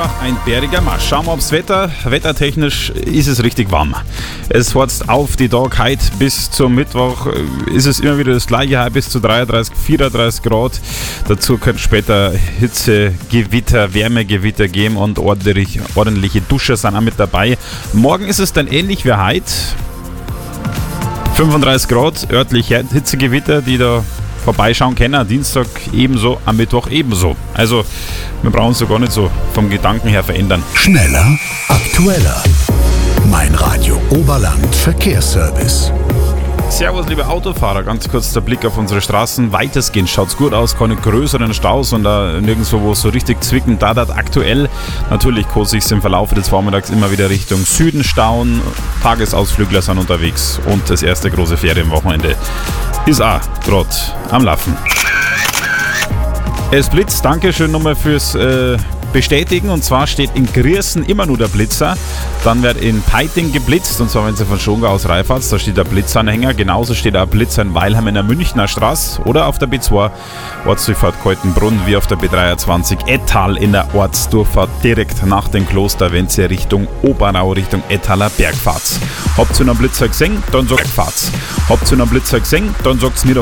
einfach ein bäriger Marsch. Schauen wir aufs Wetter. Wettertechnisch ist es richtig warm. Es heizt auf die Tag heute bis zum Mittwoch. Ist es immer wieder das gleiche, bis zu 33, 34 Grad. Dazu könnte später Hitzegewitter, Wärmegewitter geben und ordentliche Duscher sind auch mit dabei. Morgen ist es dann ähnlich wie heute. 35 Grad, örtlich Hitzegewitter, die da vorbeischauen können. Am Dienstag ebenso, am Mittwoch ebenso. Also, wir brauchen uns so gar nicht so vom Gedanken her verändern. Schneller, aktueller. Mein Radio Oberland Verkehrsservice. Servus, liebe Autofahrer. Ganz kurz der Blick auf unsere Straßen. Weitestgehend schaut's gut aus. Keine größeren Staus und da nirgendwo, wo es so richtig zwicken. Da aktuell. Natürlich kann sich's im Verlauf des Vormittags immer wieder Richtung Süden stauen. Tagesausflügler sind unterwegs und das erste große Ferienwochenende ist auch gerade am Laufen. Es blitzt. Dankeschön nochmal fürs Bestätigen, und zwar steht in Griersen immer nur der Blitzer. Dann wird in Peiting geblitzt, und zwar wenn Sie von Schongau aus Reifharz, da steht der Blitzanhänger. Genauso steht auch Blitzer in Weilheim in der Münchner Straße oder auf der B2 Ortsdurchfahrt Koltenbrunn, wie auf der B23 Ettal in der Ortsdurchfahrt direkt nach dem Kloster, wenn Sie Richtung Oberau, Richtung Ettaler Berg fahrt. Habt ihr noch einen Blitzer gesehen? Dann sagt Bergfahrt. Habt ihr noch einen Blitzer gesehen? Dann sagt's mir doch